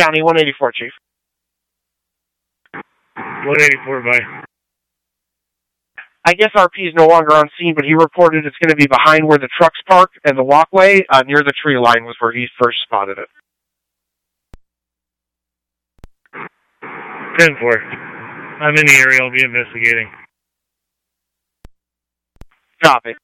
County 184, Chief. 184, bye. I guess RP is no longer on scene, but he reported it's going to be behind where the trucks park and the walkway, near the tree line was where he first spotted it. 10-4. I'm in the area. I'll be investigating. Copy.